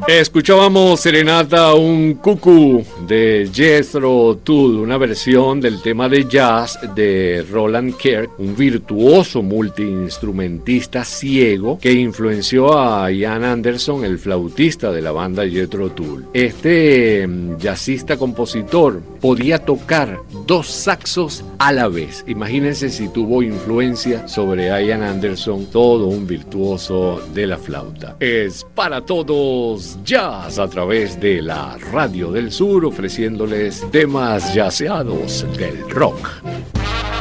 Escuchábamos Serenata un Cucú de Jethro Tull, una versión del tema de jazz de Roland Kirk, un virtuoso multiinstrumentista ciego que influenció a Ian Anderson, el flautista de la banda Jethro Tull. Este jazzista compositor podía tocar 2 saxos a la vez. Imagínense si tuvo influencia sobre Ian Anderson, todo un virtuoso de la flauta. Es para todos jazz a través de la Radio del Sur, ofreciéndoles temas jazzeados del rock.